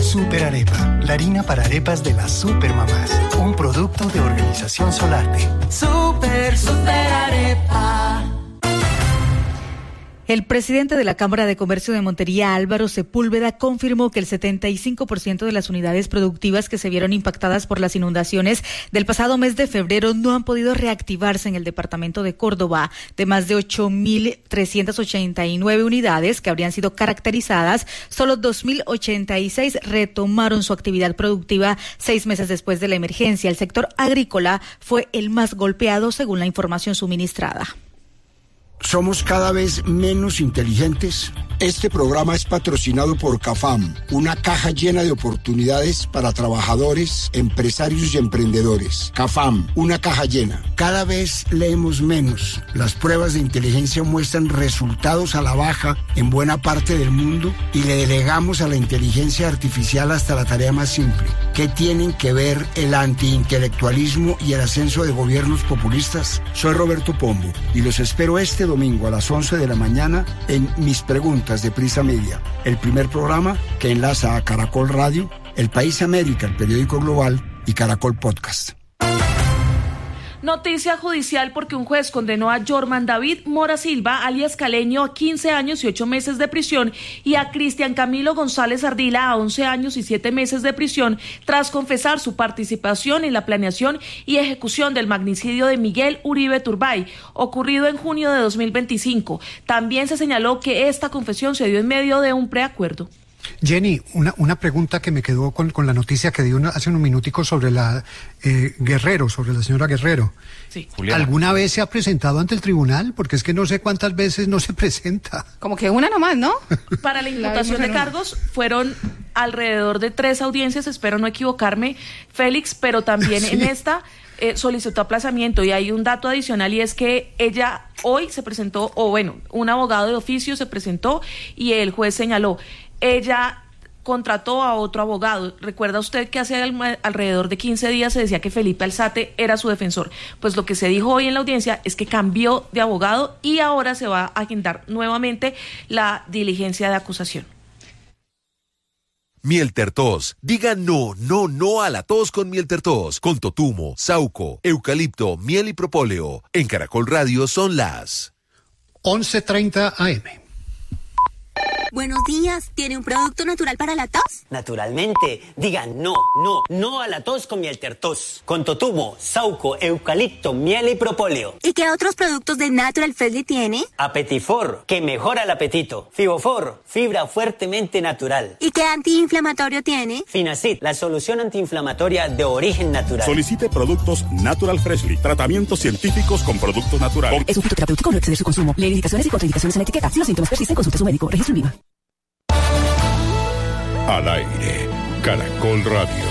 Super Arepa, la harina para arepas de las supermamás. Un producto de Organización Solarte. Super Arepa. El presidente de la Cámara de Comercio de Montería, Álvaro Sepúlveda, confirmó que el 75% de las unidades productivas que se vieron impactadas por las inundaciones del pasado mes de febrero no han podido reactivarse en el departamento de Córdoba. De más de 8.389 unidades que habrían sido caracterizadas, solo 2.086 retomaron su actividad productiva 6 meses después de la emergencia. El sector agrícola fue el más golpeado, según la información suministrada. ¿Somos cada vez menos inteligentes? Este programa es patrocinado por CAFAM, una caja llena de oportunidades para trabajadores, empresarios y emprendedores. CAFAM, una caja llena. Cada vez leemos menos. Las pruebas de inteligencia muestran resultados a la baja en buena parte del mundo y le delegamos a la inteligencia artificial hasta la tarea más simple. ¿Qué tienen que ver el antiintelectualismo y el ascenso de gobiernos populistas? Soy Roberto Pombo y los espero este domingo a las 11 de la mañana en Mis Preguntas de Prisa Media, el primer programa que enlaza a Caracol Radio, El País América, el periódico global, y Caracol Podcast. Noticia judicial porque un juez condenó a Jorman David Mora Silva, alias Caleño, a 15 años y 8 meses de prisión y a Cristian Camilo González Ardila a 11 años y 7 meses de prisión tras confesar su participación en la planeación y ejecución del magnicidio de Miguel Uribe Turbay, ocurrido en junio de 2025. También se señaló que esta confesión se dio en medio de un preacuerdo. Jenny, una pregunta que me quedó con la noticia que dio hace unos minuticos sobre la sobre la señora Guerrero. Sí. ¿Alguna vez se ha presentado ante el tribunal? Porque es que no sé cuántas veces no se presenta. Como que una nomás, ¿no? Para la imputación de cargos fueron alrededor de 3 audiencias, espero no equivocarme, Félix, pero también sí. En esta solicitó aplazamiento y hay un dato adicional y es que ella hoy se presentó, un abogado de oficio se presentó y el juez señaló, ella contrató a otro abogado. ¿Recuerda usted que hace alrededor de 15 días se decía que Felipe Alzate era su defensor? Pues lo que se dijo hoy en la audiencia es que cambió de abogado y ahora se va a agendar nuevamente la diligencia de acusación. Mieltertos. Diga no a la tos con Mieltertos. Con totumo, sauco, eucalipto, miel y propóleo. En Caracol Radio son las 11:30 AM. Buenos días, ¿tiene un producto natural para la tos? Naturalmente, diga no a la tos con Mieltertos. Con totumo, sauco, eucalipto, miel y propóleo. ¿Y qué otros productos de Natural Freshly tiene? Apetifor, que mejora el apetito. Fibofor, fibra fuertemente natural. ¿Y qué antiinflamatorio tiene? Finacid, la solución antiinflamatoria de origen natural. Solicite productos Natural Freshly, tratamientos científicos con productos naturales. Es un fitoterapéutico, no exceder su consumo. Lee indicaciones y contraindicaciones en la etiqueta. Si los síntomas persisten, consulte a su médico. Registro en VIVA. Al aire, Caracol Radio.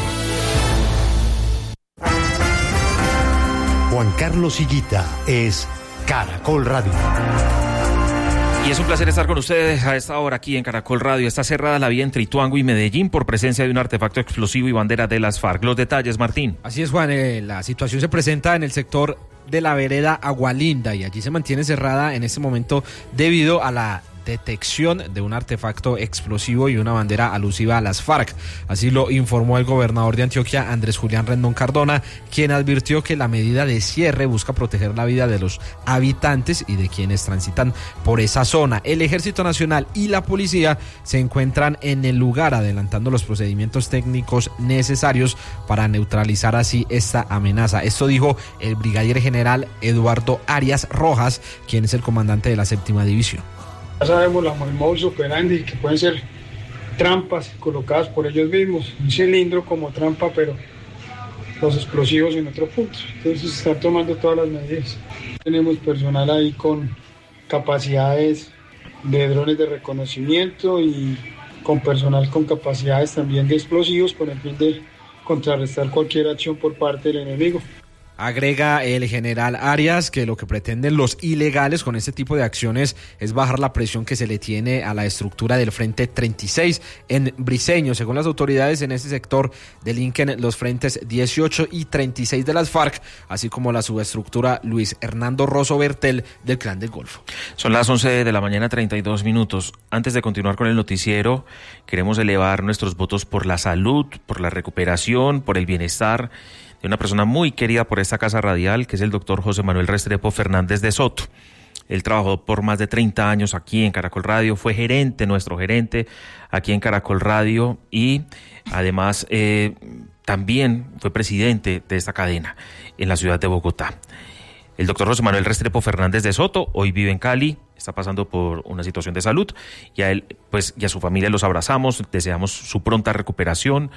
Juan Carlos Higuita es Caracol Radio. Y es un placer estar con ustedes a esta hora aquí en Caracol Radio. Está cerrada la vía entre Ituango y Medellín por presencia de un artefacto explosivo y bandera de las FARC. Los detalles, Martín. Así es, Juan. La situación se presenta en el sector de la vereda Agualinda y allí se mantiene cerrada en este momento debido a la detección de un artefacto explosivo y una bandera alusiva a las FARC. Así lo informó el gobernador de Antioquia, Andrés Julián Rendón Cardona, quien advirtió que la medida de cierre busca proteger la vida de los habitantes y de quienes transitan por esa zona. El Ejército Nacional y la policía se encuentran en el lugar adelantando los procedimientos técnicos necesarios para neutralizar así esta amenaza. Esto dijo el brigadier general Eduardo Arias Rojas, quien es el comandante de la 7ª División. Ya sabemos el modus operandi, que pueden ser trampas colocadas por ellos mismos, un cilindro como trampa, pero los explosivos en otro punto. Entonces se están tomando todas las medidas. Tenemos personal ahí con capacidades de drones de reconocimiento y con personal con capacidades también de explosivos con el fin de contrarrestar cualquier acción por parte del enemigo. Agrega el general Arias que lo que pretenden los ilegales con este tipo de acciones es bajar la presión que se le tiene a la estructura del Frente 36 en Briceño. Según las autoridades, en este sector delinquen los frentes 18 y 36 de las FARC, así como la subestructura Luis Hernando Rosso Bertel del Clan del Golfo. Son las 11 de la mañana, 32 minutos. Antes de continuar con el noticiero, queremos elevar nuestros votos por la salud, por la recuperación, por el bienestar de una persona muy querida por esta casa radial, que es el doctor José Manuel Restrepo Fernández de Soto. Él trabajó por más de 30 años aquí en Caracol Radio, fue nuestro gerente aquí en Caracol Radio y además también fue presidente de esta cadena en la ciudad de Bogotá. El doctor José Manuel Restrepo Fernández de Soto hoy vive en Cali, está pasando por una situación de salud y a él y a su familia los abrazamos, deseamos su pronta recuperación.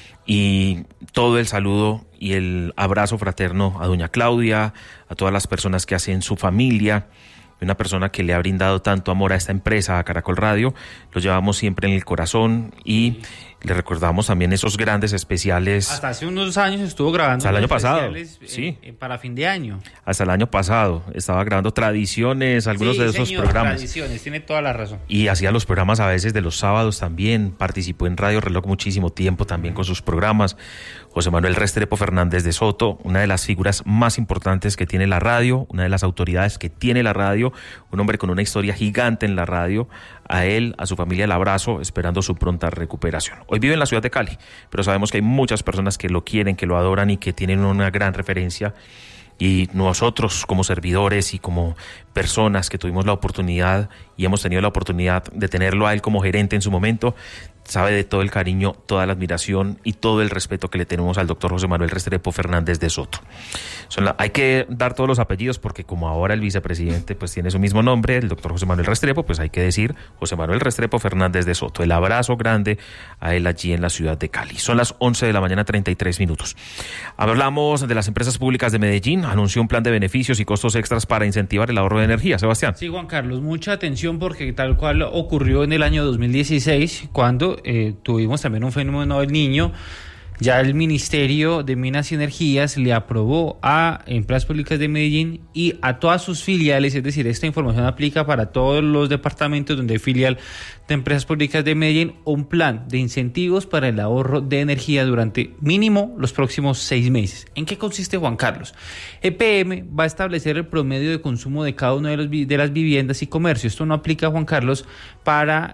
Y todo el saludo y el abrazo fraterno a doña Claudia, a todas las personas que hacen su familia, una persona que le ha brindado tanto amor a esta empresa, a Caracol Radio, lo llevamos siempre en el corazón y le recordamos también esos grandes especiales. Hasta hace unos años estuvo grabando. Hasta el año pasado, sí. Para fin de año. Hasta el año pasado estaba grabando Tradiciones, algunos de esos programas. Tradiciones, tiene toda la razón. Y hacía los programas a veces de los sábados también, participó en Radio Reloj muchísimo tiempo también con sus programas. José Manuel Restrepo Fernández de Soto, una de las figuras más importantes que tiene la radio, una de las autoridades que tiene la radio, un hombre con una historia gigante en la radio. A él, a su familia, el abrazo, esperando su pronta recuperación. Hoy vive en la ciudad de Cali, pero sabemos que hay muchas personas que lo quieren, que lo adoran y que tienen una gran referencia. Y nosotros, como servidores y como personas que tuvimos la oportunidad y hemos tenido la oportunidad de tenerlo a él como gerente en su momento, sabe de todo el cariño, toda la admiración y todo el respeto que le tenemos al doctor José Manuel Restrepo Fernández de Soto. Hay que dar todos los apellidos porque como ahora el vicepresidente pues tiene su mismo nombre, el doctor José Manuel Restrepo, pues hay que decir José Manuel Restrepo Fernández de Soto. El abrazo grande a él allí en la ciudad de Cali. Son las 11 de la mañana, 33 minutos. Hablamos de las empresas públicas de Medellín. Anunció un plan de beneficios y costos extras para incentivar el ahorro de energía. Sebastián. Sí, Juan Carlos, mucha atención porque tal cual ocurrió en el año 2016 cuando tuvimos también un fenómeno del Niño. Ya el Ministerio de Minas y Energías le aprobó a Empresas Públicas de Medellín y a todas sus filiales, es decir, esta información aplica para todos los departamentos donde hay filial de Empresas Públicas de Medellín, un plan de incentivos para el ahorro de energía durante mínimo los próximos 6 meses. ¿En qué consiste, Juan Carlos? EPM va a establecer el promedio de consumo de cada una de las viviendas y comercios. Esto no aplica, Juan Carlos, para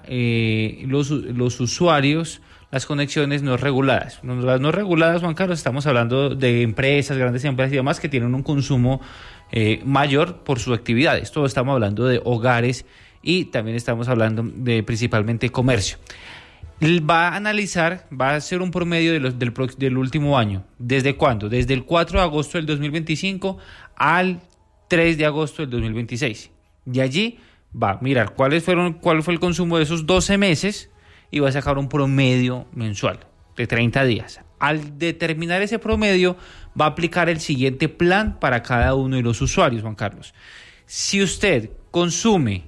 los usuarios, las conexiones no reguladas. Las no reguladas, Juan Carlos, estamos hablando de empresas, grandes empresas y demás que tienen un consumo mayor por sus actividades. Todo estamos hablando de hogares y también estamos hablando de principalmente comercio. Va a analizar, va a hacer un promedio del último año. ¿Desde cuándo? Desde el 4 de agosto del 2025 al 3 de agosto del 2026. Y allí va a mirar cuál fue el consumo de esos 12 meses y va a sacar un promedio mensual de 30 días. Al determinar ese promedio, va a aplicar el siguiente plan para cada uno de los usuarios, Juan Carlos. Si usted consume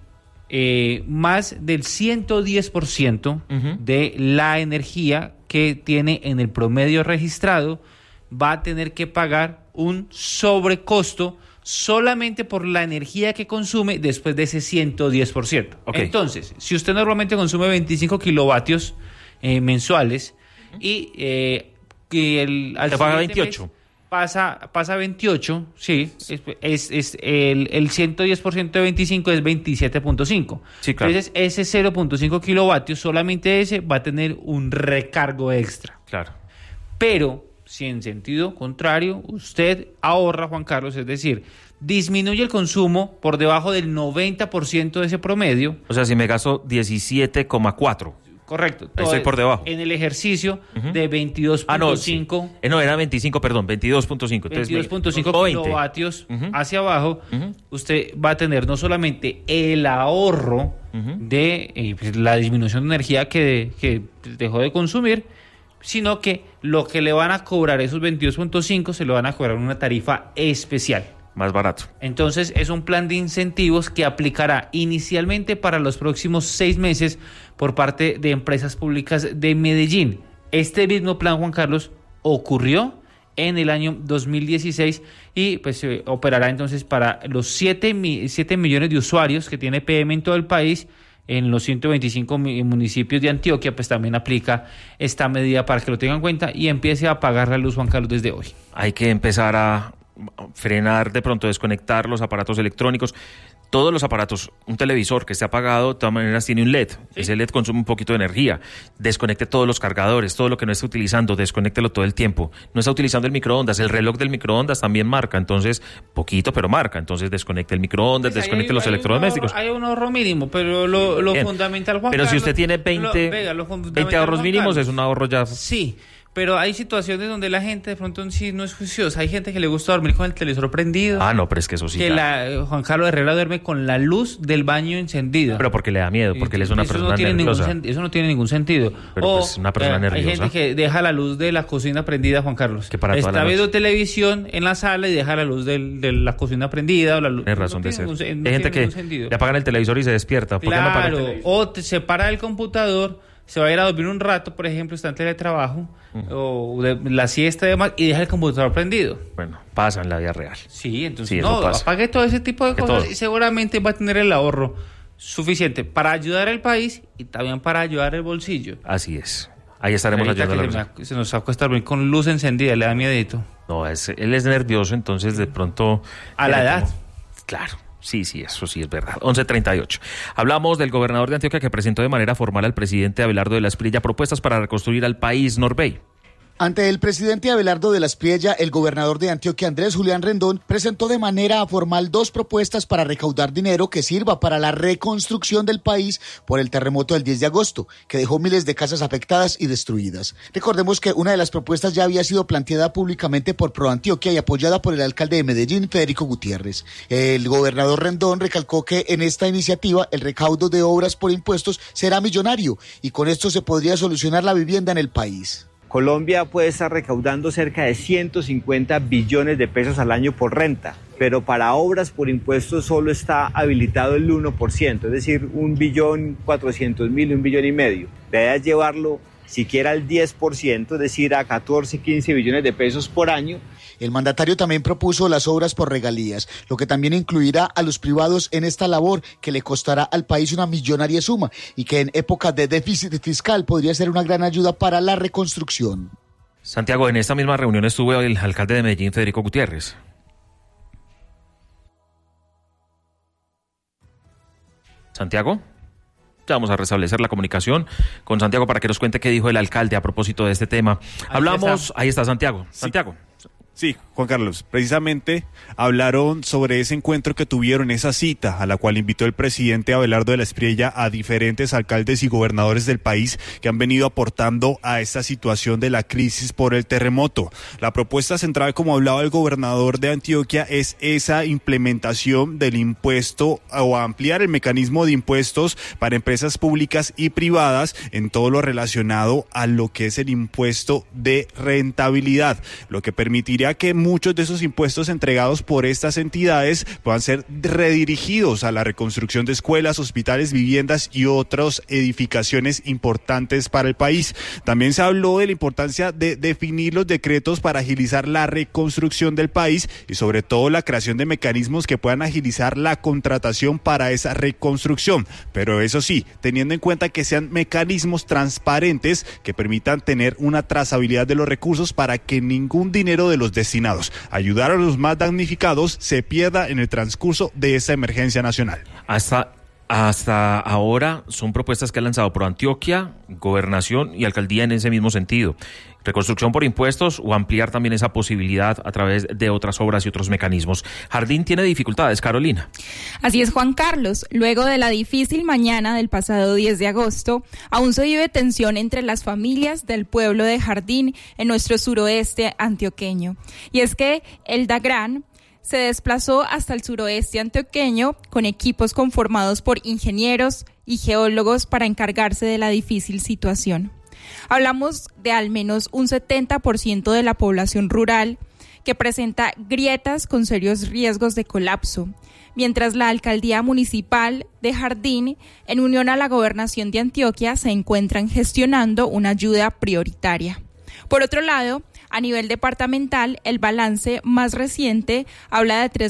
más del 110% de la energía que tiene en el promedio registrado, va a tener que pagar un sobrecosto solamente por la energía que consume después de ese 110%. Okay. Entonces, si usted normalmente consume 25 kilovatios mensuales y al paga 28. Pasa 28, sí, es el 110% de 25 es 27.5. Sí, claro. Entonces, ese 0.5 kilovatios, solamente ese va a tener un recargo extra. Claro. Pero si en sentido contrario usted ahorra, Juan Carlos, es decir, disminuye el consumo por debajo del 90% de ese promedio. O sea, si me gasto 17,4. Correcto. Ahí estoy por debajo. En el ejercicio de 22.5. No, era 25, perdón, 22.5. 22.5 kilovatios hacia abajo, usted va a tener no solamente el ahorro de la disminución de energía que dejó de consumir, sino que lo que le van a cobrar esos 22.5 se lo van a cobrar en una tarifa especial. Más barato. Entonces es un plan de incentivos que aplicará inicialmente para los próximos 6 meses por parte de Empresas Públicas de Medellín. Este mismo plan, Juan Carlos, ocurrió en el año 2016 y pues operará entonces para los 7 millones de usuarios que tiene PM en todo el país. En los 125 municipios de Antioquia, pues también aplica esta medida para que lo tengan en cuenta y empiece a apagar la luz, Juan Carlos, desde hoy. Hay que empezar a frenar, de pronto desconectar los aparatos electrónicos. Todos los aparatos, un televisor que esté apagado, de todas maneras tiene un LED. ¿Sí? Ese LED consume un poquito de energía. Desconecte todos los cargadores, todo lo que no esté utilizando, desconéctelo todo el tiempo. No está utilizando el microondas, el reloj del microondas también marca, entonces, poquito pero marca. Entonces desconecte el microondas, pues desconecte los electrodomésticos. Hay un ahorro mínimo, pero lo fundamental, Juan Pero Carlos, si usted tiene 20 ahorros mínimos, es un ahorro ya. Sí. Pero hay situaciones donde la gente de pronto sí no es juiciosa. Hay gente que le gusta dormir con el televisor prendido. Ah, no, pero es que eso sí. Juan Carlos Herrera duerme con la luz del baño encendida. Pero porque le da miedo, porque él es una persona nerviosa. Eso no tiene ningún sentido. Pero pues una persona nerviosa. Hay gente que deja la luz de la cocina prendida, Juan Carlos. Que para está viendo televisión en la sala y deja la luz de la cocina prendida. O la luz, tiene razón de ser. Hay gente que le apagan el televisor y se despierta. ¿Por qué no apaga el televisor? O se para del computador, se va a ir a dormir un rato, por ejemplo, está en teletrabajo, o de la siesta y demás, y deja el computador prendido. Bueno, pasa en la vida real. Sí, entonces apague todo ese tipo de cosas y seguramente va a tener el ahorro suficiente para ayudar al país y también para ayudar el bolsillo. Así es. Ahí estaremos ayudando. Se nos acuesta dormir con luz encendida, le da miedito. No, él es nervioso, entonces de pronto... A la edad. Claro. Sí, eso sí es verdad. 11:38. Hablamos del gobernador de Antioquia que presentó de manera formal al presidente Abelardo de la Espriella propuestas para reconstruir al país, Norbey. Ante el presidente Abelardo de la Espriella, el gobernador de Antioquia, Andrés Julián Rendón, presentó de manera formal 2 propuestas para recaudar dinero que sirva para la reconstrucción del país por el terremoto del 10 de agosto, que dejó miles de casas afectadas y destruidas. Recordemos que una de las propuestas ya había sido planteada públicamente por ProAntioquia y apoyada por el alcalde de Medellín, Federico Gutiérrez. El gobernador Rendón recalcó que en esta iniciativa el recaudo de obras por impuestos será millonario y con esto se podría solucionar la vivienda en el país. Colombia puede estar recaudando cerca de 150 billones de pesos al año por renta, pero para obras por impuestos solo está habilitado el 1%, es decir, 1.400.000, 1,5 billones. La idea es llevarlo siquiera al 10%, es decir, a 14, 15 billones de pesos por año. El mandatario también propuso las obras por regalías, lo que también incluirá a los privados en esta labor que le costará al país una millonaria suma y que en época de déficit fiscal podría ser una gran ayuda para la reconstrucción. Santiago, en esta misma reunión estuvo el alcalde de Medellín, Federico Gutiérrez. Santiago, ya vamos a restablecer la comunicación con Santiago para que nos cuente qué dijo el alcalde a propósito de este tema. Ahí está Santiago. Sí. Santiago. Sí, Juan Carlos, precisamente hablaron sobre ese encuentro que tuvieron, esa cita a la cual invitó el presidente Abelardo de la Espriella a diferentes alcaldes y gobernadores del país que han venido aportando a esta situación de la crisis por el terremoto. La propuesta central, como hablaba el gobernador de Antioquia, es esa implementación del impuesto o ampliar el mecanismo de impuestos para empresas públicas y privadas en todo lo relacionado a lo que es el impuesto de rentabilidad, lo que permitiría que muchos de esos impuestos entregados por estas entidades puedan ser redirigidos a la reconstrucción de escuelas, hospitales, viviendas y otras edificaciones importantes para el país. También se habló de la importancia de definir los decretos para agilizar la reconstrucción del país y sobre todo la creación de mecanismos que puedan agilizar la contratación para esa reconstrucción. Pero eso sí, teniendo en cuenta que sean mecanismos transparentes que permitan tener una trazabilidad de los recursos para que ningún dinero de los destinados a ayudar a los más damnificados se pierda en el transcurso de esta emergencia nacional. Hasta ahora son propuestas que ha lanzado ProAntioquia, Gobernación y Alcaldía en ese mismo sentido. Reconstrucción por impuestos o ampliar también esa posibilidad a través de otras obras y otros mecanismos. Jardín tiene dificultades, Carolina. Así es, Juan Carlos. Luego de la difícil mañana del pasado 10 de agosto, aún se vive tensión entre las familias del pueblo de Jardín en nuestro suroeste antioqueño. Y es que el DAGRAN se desplazó hasta el suroeste antioqueño con equipos conformados por ingenieros y geólogos para encargarse de la difícil situación. Hablamos de al menos un 70% de la población rural que presenta grietas con serios riesgos de colapso, mientras la Alcaldía Municipal de Jardín, en unión a la Gobernación de Antioquia, se encuentran gestionando una ayuda prioritaria. Por otro lado, A nivel departamental, el balance más reciente habla de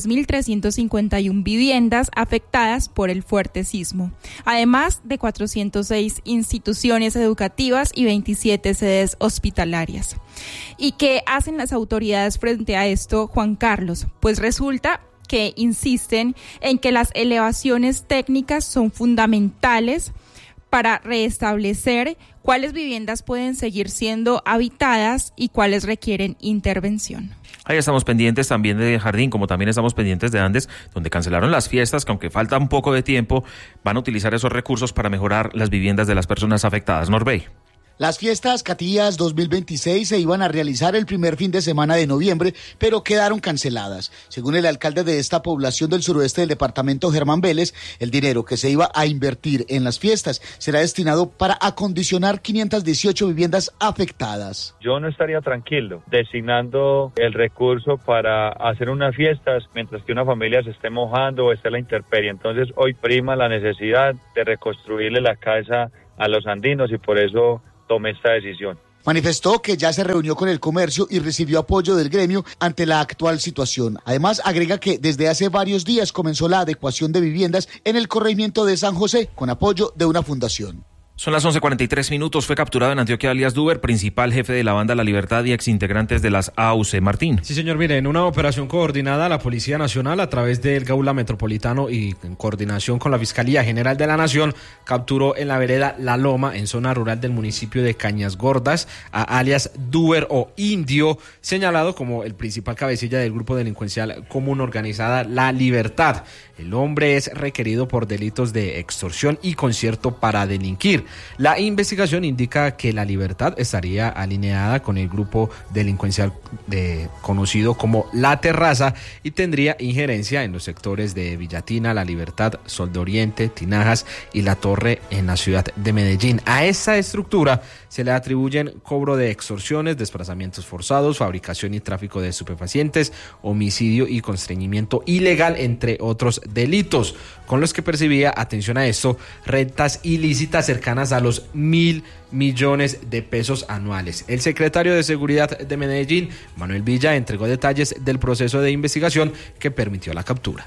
3.351 viviendas afectadas por el fuerte sismo, además de 406 instituciones educativas y 27 sedes hospitalarias. ¿Y qué hacen las autoridades frente a esto, Juan Carlos? Pues resulta que insisten en que las elevaciones técnicas son fundamentales para restablecer cuáles viviendas pueden seguir siendo habitadas y cuáles requieren intervención. Ahí estamos pendientes también de Jardín, como también estamos pendientes de Andes, donde cancelaron las fiestas, que aunque falta un poco de tiempo, van a utilizar esos recursos para mejorar las viviendas de las personas afectadas. Norbey. Las fiestas Catías 2026 se iban a realizar el primer fin de semana de noviembre, pero quedaron canceladas. Según el alcalde de esta población del suroeste del departamento, Germán Vélez, el dinero que se iba a invertir en las fiestas será destinado para acondicionar 518 viviendas afectadas. Yo no estaría tranquilo designando el recurso para hacer unas fiestas mientras que una familia se esté mojando o esté a la intemperie. Entonces hoy prima la necesidad de reconstruirle la casa a los andinos y por eso tomé esta decisión. Manifestó que ya se reunió con el comercio y recibió apoyo del gremio ante la actual situación. Además, agrega que desde hace varios días comenzó la adecuación de viviendas en el corregimiento de San José con apoyo de una fundación. Son las 11:43. Fue capturado en Antioquia alias Duber, principal jefe de la banda La Libertad y exintegrantes de las AUC. Martín. Sí, señor. Mire, en una operación coordinada, la Policía Nacional, a través del Gaula Metropolitano y en coordinación con la Fiscalía General de la Nación, capturó en la vereda La Loma, en zona rural del municipio de Cañas Gordas, a alias Duber o Indio, señalado como el principal cabecilla del grupo delincuencial común organizada La Libertad. El hombre es requerido por delitos de extorsión y concierto para delinquir. La investigación indica que La Libertad estaría alineada con el grupo delincuencial conocido como La Terraza y tendría injerencia en los sectores de Villatina, La Libertad, Sol de Oriente, Tinajas y La Torre en la ciudad de Medellín. A esta estructura se le atribuyen cobro de extorsiones, desplazamientos forzados, fabricación y tráfico de estupefacientes, homicidio y constreñimiento ilegal, entre otros delitos, con los que percibía, atención a esto, rentas ilícitas cercanas a los 1.000 millones de pesos anuales. El secretario de Seguridad de Medellín, Manuel Villa, entregó detalles del proceso de investigación que permitió la captura.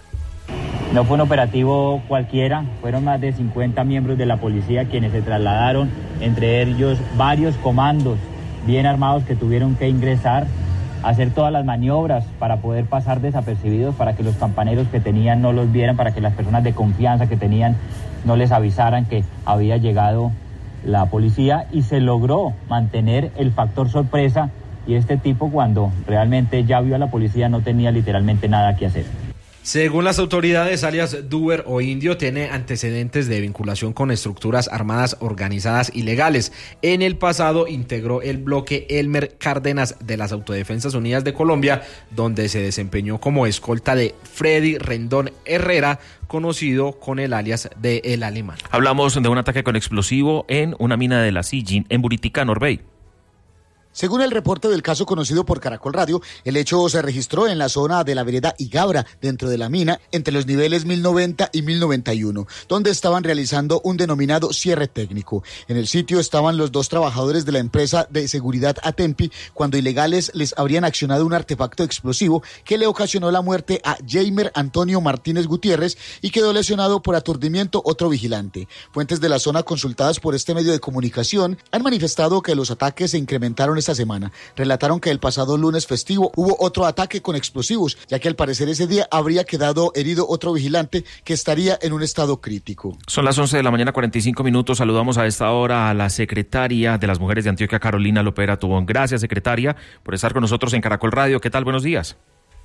No fue un operativo cualquiera, fueron más de 50 miembros de la policía quienes se trasladaron, entre ellos varios comandos bien armados que tuvieron que ingresar, hacer todas las maniobras para poder pasar desapercibidos, para que los campaneros que tenían no los vieran, para que las personas de confianza que tenían no les avisaran que había llegado la policía, y se logró mantener el factor sorpresa, y este tipo, cuando realmente ya vio a la policía, no tenía literalmente nada que hacer. Según las autoridades, alias Duber o Indio tiene antecedentes de vinculación con estructuras armadas organizadas ilegales. En el pasado integró el bloque Elmer Cárdenas de las Autodefensas Unidas de Colombia, donde se desempeñó como escolta de Freddy Rendón Herrera, conocido con el alias de El Alemán. Hablamos de un ataque con explosivo en una mina de la Sillín en Buritica, Norbey. Según el reporte del caso conocido por Caracol Radio, el hecho se registró en la zona de la vereda Igabra, dentro de la mina, entre los niveles 1090 y 1091, donde estaban realizando un denominado cierre técnico. En el sitio estaban los dos trabajadores de la empresa de seguridad Atempi, cuando ilegales les habrían accionado un artefacto explosivo que le ocasionó la muerte a Jamer Antonio Martínez Gutiérrez y quedó lesionado por aturdimiento otro vigilante. Fuentes de la zona consultadas por este medio de comunicación han manifestado que los ataques se incrementaron esta semana. Relataron que el pasado lunes festivo hubo otro ataque con explosivos, ya que al parecer ese día habría quedado herido otro vigilante que estaría en un estado crítico. Son las 11:45 a.m. Saludamos a esta hora a la secretaria de las Mujeres de Antioquia, Carolina Lopera Tubón. Gracias, secretaria, por estar con nosotros en Caracol Radio. ¿Qué tal? Buenos días.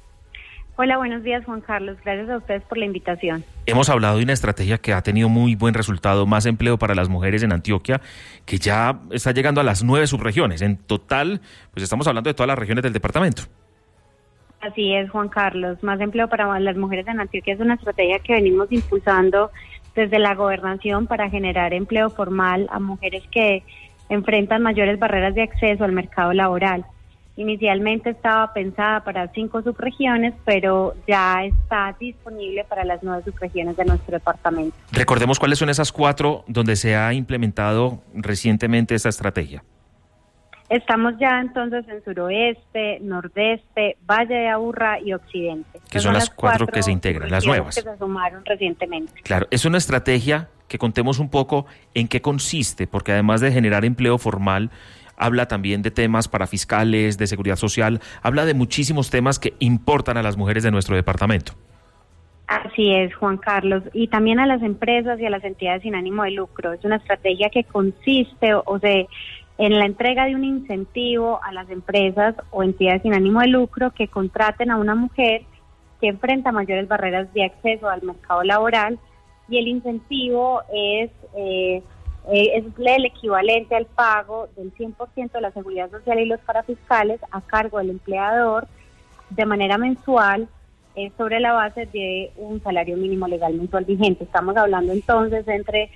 Hola, buenos días, Juan Carlos. Gracias a ustedes por la invitación. Hemos hablado de una estrategia que ha tenido muy buen resultado, más empleo para las mujeres en Antioquia, que ya está llegando a las 9 subregiones. En total, pues estamos hablando de todas las regiones del departamento. Así es, Juan Carlos. Más empleo para las mujeres en Antioquia es una estrategia que venimos impulsando desde la gobernación para generar empleo formal a mujeres que enfrentan mayores barreras de acceso al mercado laboral. Inicialmente estaba pensada para 5 subregiones, pero ya está disponible para las 9 subregiones de nuestro departamento. Recordemos cuáles son esas 4 donde se ha implementado recientemente esta estrategia. Estamos ya entonces en suroeste, nordeste, Valle de Aburrá y occidente. Que son las cuatro que se integran, las nuevas. Que se sumaron recientemente. Claro, es una estrategia que contemos un poco en qué consiste, porque además de generar empleo formal, habla también de temas para fiscales, de seguridad social, habla de muchísimos temas que importan a las mujeres de nuestro departamento. Así es, Juan Carlos, y también a las empresas y a las entidades sin ánimo de lucro. Es una estrategia que consiste en la entrega de un incentivo a las empresas o entidades sin ánimo de lucro que contraten a una mujer que enfrenta mayores barreras de acceso al mercado laboral, y el incentivo es el equivalente al pago del 100% de la seguridad social y los parafiscales a cargo del empleador de manera mensual, sobre la base de un salario mínimo legal mensual vigente. Estamos hablando entonces entre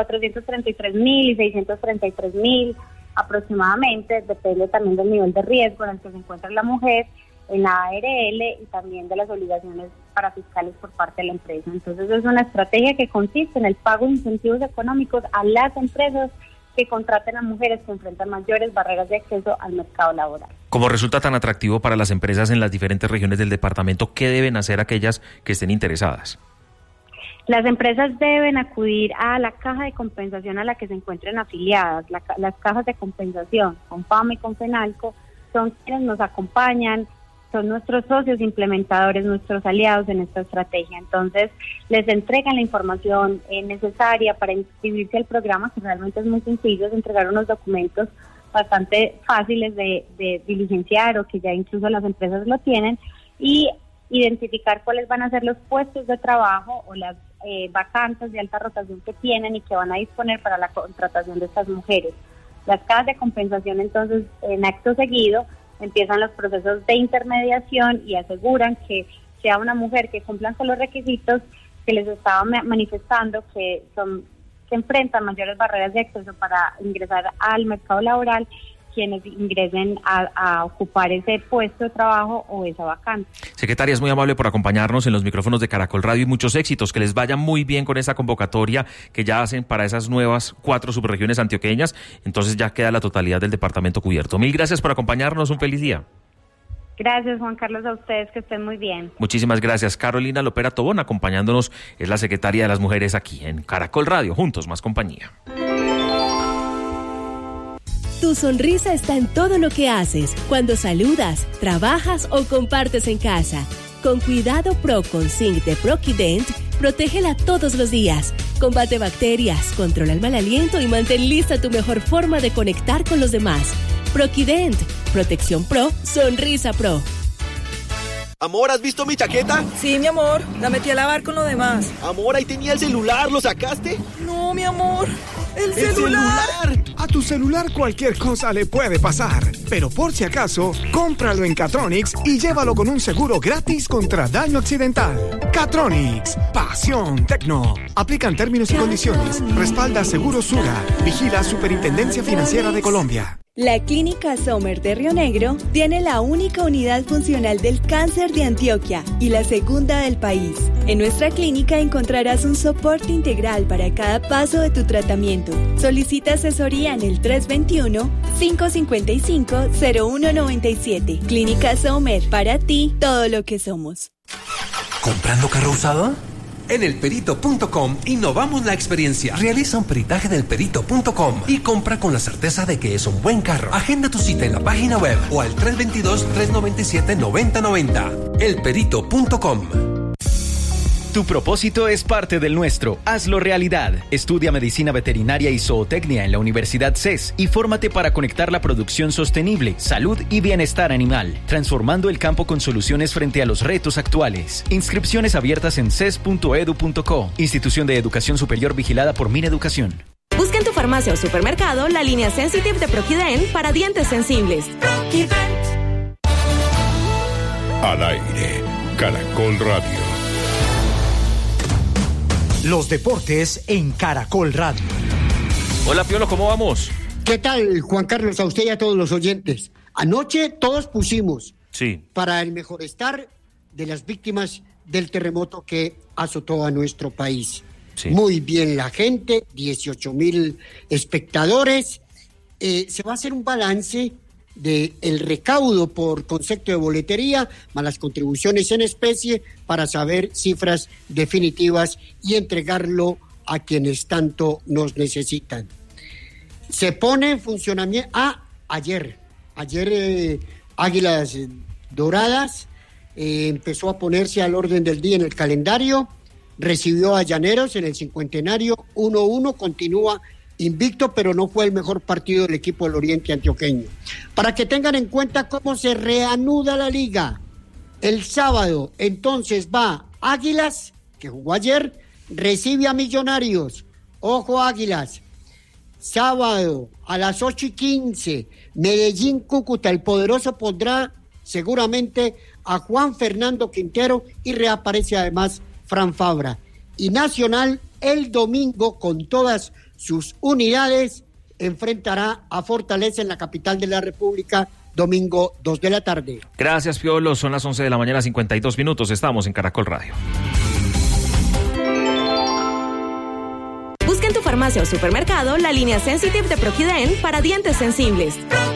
433.000 y 633.000 aproximadamente, depende también del nivel de riesgo en el que se encuentra la mujer, en la ARL y también de las obligaciones parafiscales por parte de la empresa. Entonces es una estrategia que consiste en el pago de incentivos económicos a las empresas que contraten a mujeres que enfrentan mayores barreras de acceso al mercado laboral. Como resulta tan atractivo para las empresas en las diferentes regiones del departamento, ¿qué deben hacer aquellas que estén interesadas? Las empresas deben acudir a la caja de compensación a la que se encuentren afiliadas. Las cajas de compensación, Confama y Confenalco, son quienes nos acompañan, son nuestros socios implementadores, nuestros aliados en esta estrategia. Entonces, les entregan la información necesaria para inscribirse al programa, que realmente es muy sencillo, es entregar unos documentos bastante fáciles de diligenciar, o que ya incluso las empresas lo tienen, y identificar cuáles van a ser los puestos de trabajo o las vacantes de alta rotación que tienen y que van a disponer para la contratación de estas mujeres. Las cajas de compensación, entonces, en acto seguido, empiezan los procesos de intermediación y aseguran que sea una mujer que cumplan con los requisitos que les estaba manifestando, que enfrentan mayores barreras de acceso para ingresar al mercado laboral, quienes ingresen a ocupar ese puesto de trabajo o esa vacante. Secretaria, es muy amable por acompañarnos en los micrófonos de Caracol Radio y muchos éxitos, que les vaya muy bien con esa convocatoria que ya hacen para esas nuevas 4 subregiones antioqueñas. Entonces ya queda la totalidad del departamento cubierto. Mil gracias por acompañarnos, un feliz día. Gracias, Juan Carlos, a ustedes, que estén muy bien. Muchísimas gracias. Carolina Lopera Tobón acompañándonos, es la secretaria de las mujeres aquí en Caracol Radio, juntos más compañía. Tu sonrisa está en todo lo que haces, cuando saludas, trabajas o compartes en casa. Con Cuidado Pro con Zinc de Proquident, protégela todos los días. Combate bacterias, controla el mal aliento y mantén lista tu mejor forma de conectar con los demás. Proquident, protección pro, sonrisa pro. Amor, ¿has visto mi chaqueta? Sí, mi amor, la metí a lavar con lo demás. Amor, ahí tenía el celular, ¿lo sacaste? No, mi amor, ¡el celular! A tu celular cualquier cosa le puede pasar, pero por si acaso, cómpralo en Catronics y llévalo con un seguro gratis contra daño accidental. Catronics, pasión tecno. Aplican términos y condiciones. Respalda Seguro Sura. Vigila Superintendencia Financiera de Colombia. La Clínica Sommer de Río Negro tiene la única unidad funcional del cáncer de Antioquia y la segunda del país. En nuestra clínica encontrarás un soporte integral para cada paso de tu tratamiento. Solicita asesoría en el 321-555-0197. Clínica Sommer, para ti, todo lo que somos. ¿Comprando carro usado? En elperito.com innovamos la experiencia. Realiza un peritaje del perito.com y compra con la certeza de que es un buen carro. Agenda tu cita en la página web o al 322-397-9090. elperito.com. Tu propósito es parte del nuestro. Hazlo realidad. Estudia medicina veterinaria y zootecnia en la Universidad CES y fórmate para conectar la producción sostenible, salud y bienestar animal, transformando el campo con soluciones frente a los retos actuales. Inscripciones abiertas en ces.edu.co. Institución de Educación Superior vigilada por Mineducación. Busca en tu farmacia o supermercado la línea Sensitive de Proquident para dientes sensibles. Proquident. Al aire, Caracol Radio. Los deportes en Caracol Radio. Hola, Piolo, ¿cómo vamos? ¿Qué tal, Juan Carlos? A usted y a todos los oyentes. Anoche todos pusimos para el mejorestar de las víctimas del terremoto que azotó a nuestro país. Sí. Muy bien la gente, 18,000 espectadores. Se va a hacer un balance del recaudo por concepto de boletería, más las contribuciones en especie, para saber cifras definitivas y entregarlo a quienes tanto nos necesitan. Se pone en funcionamiento, ayer Águilas Doradas empezó a ponerse al orden del día en el calendario, recibió a Llaneros en el cincuentenario 1-1, continúa invicto, pero no fue el mejor partido del equipo del Oriente Antioqueño. Para que tengan en cuenta cómo se reanuda la liga, el sábado entonces va Águilas, que jugó ayer, recibe a Millonarios, ojo Águilas, sábado a las 8:15, Medellín Cúcuta, el poderoso pondrá seguramente a Juan Fernando Quintero y reaparece además Fran Fabra. Y Nacional el domingo con todas sus unidades enfrentará a Fortaleza en la capital de la República, domingo 2 de la tarde. Gracias, Piolo. Son las 11 de la mañana, 52 minutos. Estamos en Caracol Radio. Busca en tu farmacia o supermercado la línea Sensitive de Proquident para dientes sensibles.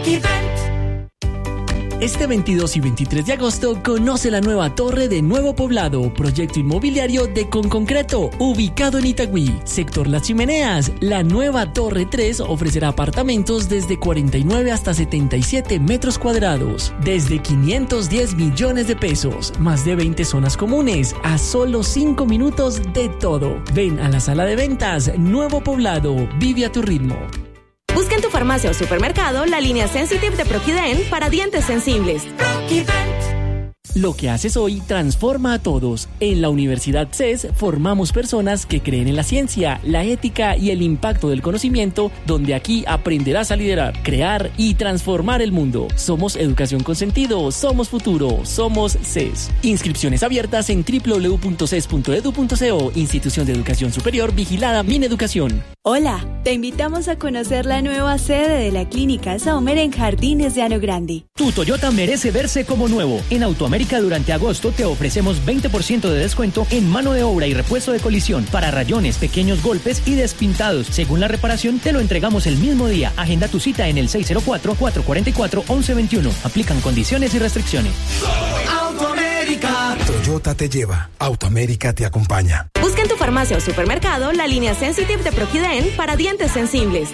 Este 22 y 23 de agosto conoce la nueva torre de Nuevo Poblado, proyecto inmobiliario de Conconcreto, ubicado en Itagüí, sector Las Chimeneas. La nueva Torre 3 ofrecerá apartamentos desde 49 hasta 77 metros cuadrados, desde 510 millones de pesos, más de 20 zonas comunes, a solo 5 minutos de todo. Ven a la sala de ventas Nuevo Poblado, vive a tu ritmo. Busca en tu farmacia o supermercado la línea Sensitive de Proquident para dientes sensibles. Lo que haces hoy transforma a todos. En la Universidad CES formamos personas que creen en la ciencia, la ética y el impacto del conocimiento, donde aquí aprenderás a liderar, crear y transformar el mundo. Somos educación con sentido, somos futuro, somos CES. Inscripciones abiertas en www.ces.edu.co, Institución de Educación Superior vigilada Mineducación. Hola, te invitamos a conocer la nueva sede de la Clínica Saumer en Jardines de Ano Grande. Tu Toyota merece verse como nuevo. En Autoamérica durante agosto te ofrecemos 20% de descuento en mano de obra y repuesto de colisión para rayones, pequeños golpes y despintados. Según la reparación, te lo entregamos el mismo día. Agenda tu cita en el 604-444-1121. Aplican condiciones y restricciones. Autoamérica. Toyota te lleva. Autoamérica te acompaña. Busca en tu farmacia o supermercado la línea Sensitive de Proquident para dientes sensibles.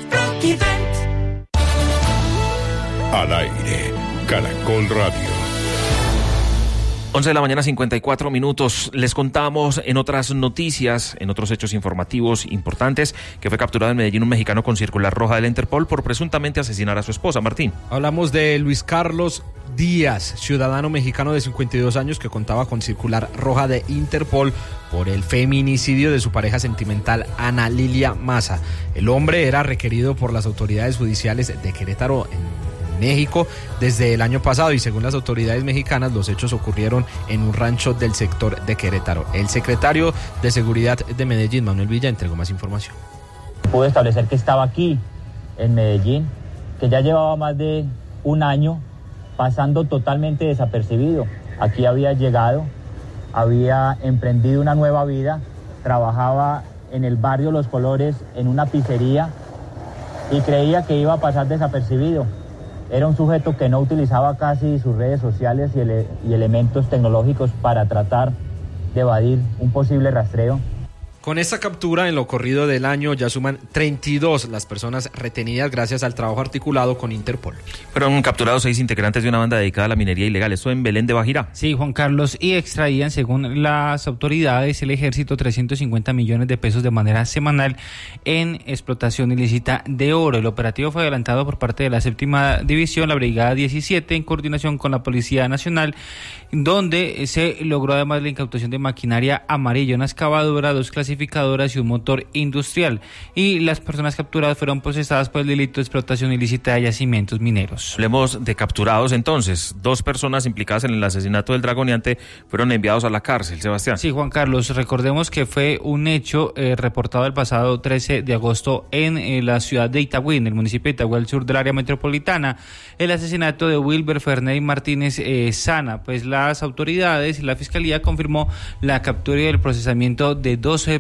Al aire, Caracol Radio. 11 de la mañana, 54 minutos. Les contamos en otras noticias, en otros hechos informativos importantes, que fue capturado en Medellín un mexicano con circular roja de la Interpol por presuntamente asesinar a su esposa. Martín. Hablamos de Luis Carlos Díaz, ciudadano mexicano de 52 años que contaba con circular roja de Interpol por el feminicidio de su pareja sentimental Ana Lilia Maza. El hombre era requerido por las autoridades judiciales de Querétaro en México desde el año pasado y según las autoridades mexicanas los hechos ocurrieron en un rancho del sector de Querétaro. El secretario de Seguridad de Medellín, Manuel Villa, entregó más información. Pude establecer que estaba aquí en Medellín, que ya llevaba más de un año pasando totalmente desapercibido. Aquí había llegado, había emprendido una nueva vida, trabajaba en el barrio Los Colores en una pizzería y creía que iba a pasar desapercibido. Era un sujeto que no utilizaba casi sus redes sociales y elementos tecnológicos para tratar de evadir un posible rastreo. Con esta captura en lo corrido del año ya suman 32 las personas retenidas gracias al trabajo articulado con Interpol. Fueron capturados 6 integrantes de una banda dedicada a la minería ilegal, esto en Belén de Bajirá. Sí, Juan Carlos, y extraían, según las autoridades, el ejército 350 millones de pesos de manera semanal en explotación ilícita de oro. El operativo fue adelantado por parte de la 7ª División, la Brigada 17, en coordinación con la Policía Nacional, donde se logró además la incautación de maquinaria amarilla, una excavadora, 2 clasificadoras y un motor industrial. Y las personas capturadas fueron procesadas por el delito de explotación ilícita de yacimientos mineros. Hablemos de capturados entonces. 2 personas implicadas en el asesinato del dragoneante fueron enviados a la cárcel, Sebastián. Sí, Juan Carlos, recordemos que fue un hecho reportado el pasado 13 de agosto en la ciudad de Itagüí, en el municipio de Itagüí, al sur del área metropolitana, el asesinato de Wilber Ferney Martínez Sana. Pues las autoridades y la fiscalía confirmó la captura y el procesamiento de 12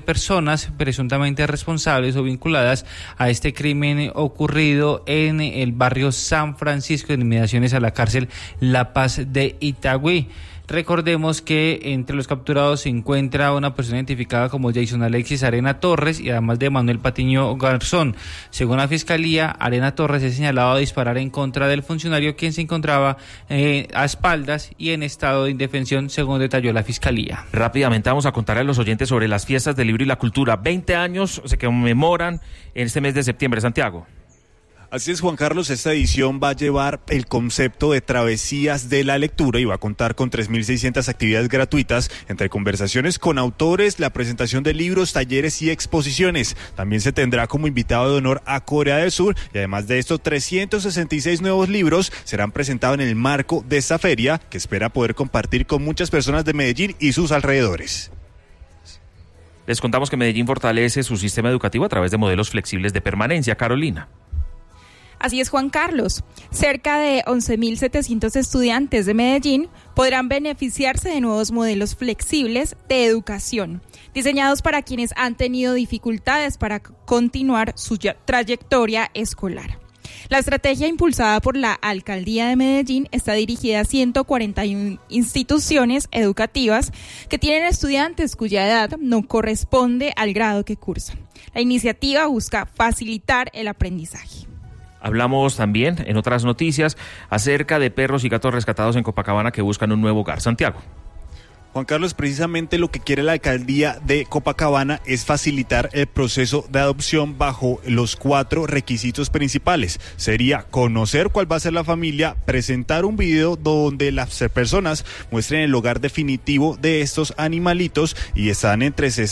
personas presuntamente responsables o vinculadas a este crimen ocurrido en el barrio San Francisco, en inmediaciones a la cárcel La Paz de Itagüí. Recordemos que entre los capturados se encuentra una persona identificada como Jason Alexis Arena Torres y además de Manuel Patiño Garzón. Según la Fiscalía, Arena Torres es señalado de disparar en contra del funcionario, quien se encontraba a espaldas y en estado de indefensión, según detalló la Fiscalía. Rápidamente vamos a contarle a los oyentes sobre las fiestas del libro y la cultura. 20 años se conmemoran en este mes de septiembre, Santiago. Así es, Juan Carlos, esta edición va a llevar el concepto de travesías de la lectura y va a contar con 3.600 actividades gratuitas, entre conversaciones con autores, la presentación de libros, talleres y exposiciones. También se tendrá como invitado de honor a Corea del Sur y además de esto, 366 nuevos libros serán presentados en el marco de esta feria, que espera poder compartir con muchas personas de Medellín y sus alrededores. Les contamos que Medellín fortalece su sistema educativo a través de modelos flexibles de permanencia. Carolina. Así es, Juan Carlos. Cerca de 11.700 estudiantes de Medellín podrán beneficiarse de nuevos modelos flexibles de educación, diseñados para quienes han tenido dificultades para continuar su trayectoria escolar. La estrategia impulsada por la Alcaldía de Medellín está dirigida a 141 instituciones educativas que tienen estudiantes cuya edad no corresponde al grado que cursan. La iniciativa busca facilitar el aprendizaje. Hablamos también, en otras noticias, acerca de perros y gatos rescatados en Copacabana que buscan un nuevo hogar. Santiago. Juan Carlos, precisamente lo que quiere la alcaldía de Copacabana es facilitar el proceso de adopción bajo los 4 requisitos principales. Sería conocer cuál va a ser la familia, presentar un video donde las personas muestren el hogar definitivo de estos animalitos y están entre